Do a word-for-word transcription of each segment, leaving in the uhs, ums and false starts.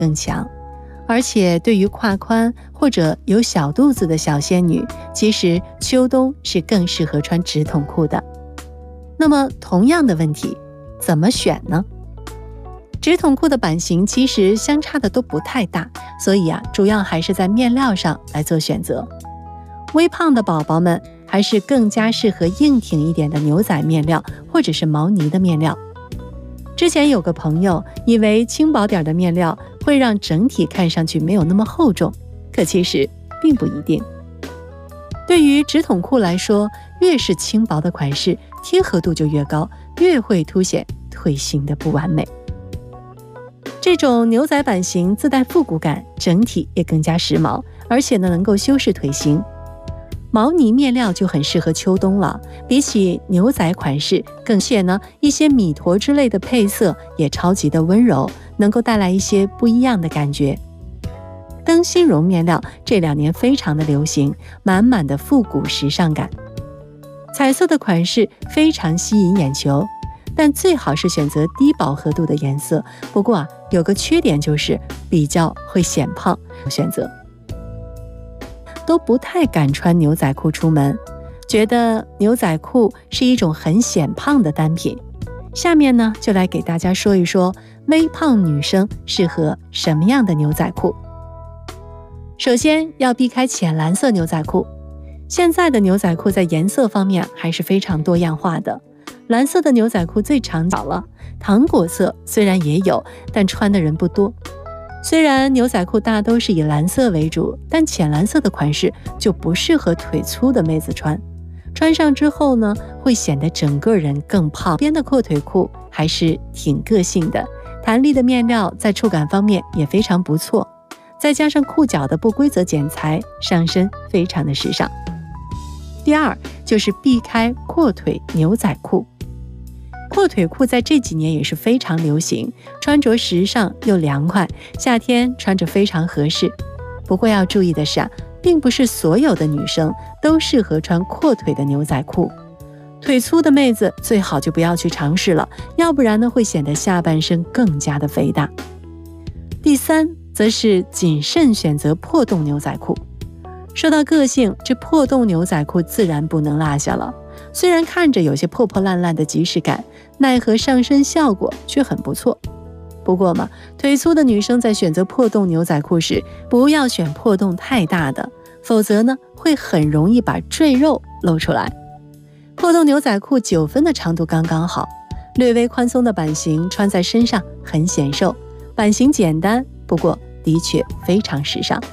更强。而且对于胯宽或者有小肚子的小仙女，其实秋冬是更适合穿直筒裤的。那么同样的问题，怎么选呢？直筒裤的版型其实相差的都不太大，所以啊，主要还是在面料上来做选择。微胖的宝宝们还是更加适合硬挺一点的牛仔面料或者是毛呢的面料。之前有个朋友以为轻薄点的面料会让整体看上去没有那么厚重，可其实并不一定。对于直筒裤来说，越是轻薄的款式，贴合度就越高，越会凸显腿型的不完美。这种牛仔版型自带复古感，整体也更加时髦，而且呢能够修饰腿型。毛呢面料就很适合秋冬了，比起牛仔款式，更且呢一些米驼之类的配色也超级的温柔，能够带来一些不一样的感觉。灯芯绒面料这两年非常的流行，满满的复古时尚感。彩色的款式非常吸引眼球，但最好是选择低饱和度的颜色。不过啊，有个缺点就是比较会显胖，选择都不太敢穿牛仔裤出门，觉得牛仔裤是一种很显胖的单品。下面呢，就来给大家说一说微胖女生适合什么样的牛仔裤。首先要避开浅蓝色牛仔裤，现在的牛仔裤在颜色方面还是非常多样化的。蓝色的牛仔裤最常见了，糖果色虽然也有，但穿的人不多。虽然牛仔裤大都是以蓝色为主，但浅蓝色的款式就不适合腿粗的妹子穿，穿上之后呢，会显得整个人更胖。边的阔腿裤还是挺个性的，弹力的面料在触感方面也非常不错，再加上裤脚的不规则剪裁，上身非常的时尚。第二就是避开阔腿牛仔裤。阔腿裤在这几年也是非常流行，穿着时尚又凉快，夏天穿着非常合适。不过要注意的是啊，并不是所有的女生都适合穿阔腿的牛仔裤，腿粗的妹子最好就不要去尝试了，要不然呢会显得下半身更加的肥大。第三则是谨慎选择破洞牛仔裤。说到个性，这破洞牛仔裤自然不能落下了。虽然看着有些破破烂烂的即视感，奈何上身效果却很不错。不过嘛，腿粗的女生在选择破洞牛仔裤时，不要选破洞太大的，否则呢会很容易把赘肉露出来。破洞牛仔裤九分的长度刚刚好，略微宽松的版型穿在身上很显瘦，版型简单，不过的确非常时尚。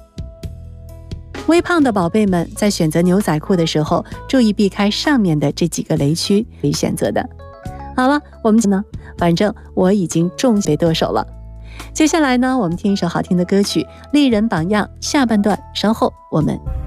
微胖的宝贝们在选择牛仔裤的时候，注意避开上面的这几个雷区可以选择的。好了，我们呢，反正我已经中谁剁手了。接下来呢，我们听一首好听的歌曲《丽人榜样》下半段，稍后我们